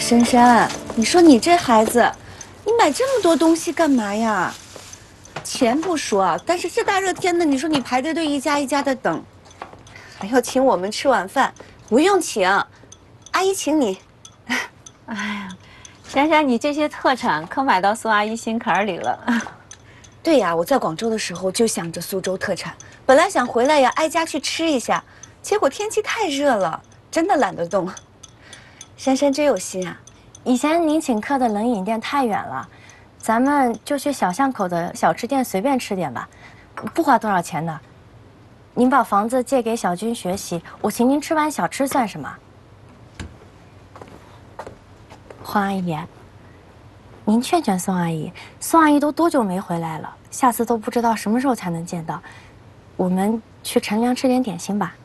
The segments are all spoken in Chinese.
珊珊，你说你这孩子，你买这么多东西干嘛呀？钱不说，但是这大热天的，你说你排着队一家一家的等，还要请我们吃晚饭，不用请，阿姨请你。 哎呀，珊珊，你这些特产可买到苏阿姨心坎里了。 对呀，我在广州的时候就想着苏州特产，本来想回来呀挨家去吃一下，结果天气太热了，真的懒得动。珊珊真有心啊！ 以前您请客的冷饮店太远了，咱们就去小巷口的小吃店随便吃点吧，不花多少钱的。您把房子借给小军学习，我请您吃碗小吃算什么？黄阿姨，您劝劝宋阿姨，宋阿姨都多久没回来了？下次都不知道什么时候才能见到。我们去陈粮吃点点心吧。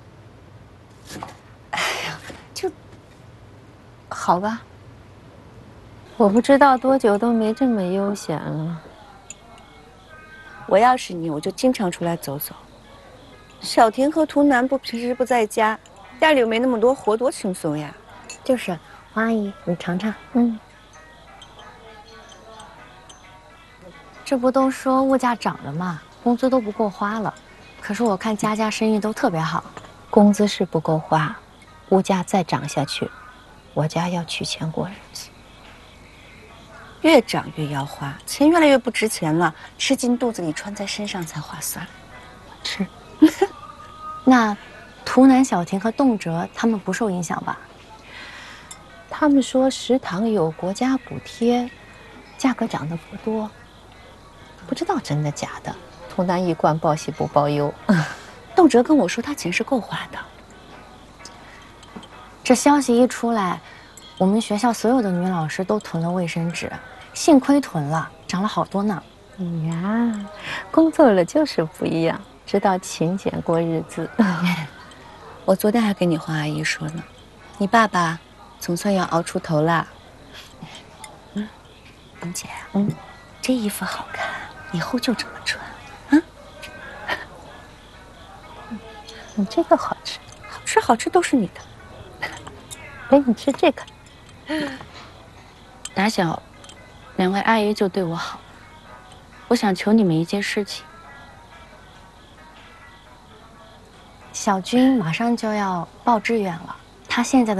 好吧，我不知道多久都没这么悠闲了。 我要是你，我就经常出来走走。小婷和图南平时不在家，家里又没那么多活，多轻松呀。 就是，黄阿姨，你尝尝。这不都说物价涨了吗？工资都不够花了。可是我看家家生意都特别好。 工资是不够花，物价再涨下去，我家要取钱过日子。 越涨越要花，钱越来越不值钱了，吃进肚子里，穿在身上才划算。 是。那图南、小婷和动辄他们不受影响吧？ 他们说食堂有国家补贴，价格涨得不多，不知道真的假的。图南一贯报喜不报忧。 动辄跟我说他钱是够花的。 这消息一出来，我们学校所有的女老师都囤了卫生纸，幸亏囤了，涨了好多呢。 你呀，工作了就是不一样，知道勤俭过日子。 我昨天还跟你黄阿姨说呢，你爸爸总算要熬出头了。蓉姐，这衣服好看，以后就这么穿。 你这个好吃， 好吃都是你的。 给你吃这个。 打小，两位阿姨就对我好。我想求你们一件事情。 小军马上就要报志愿了，他现在的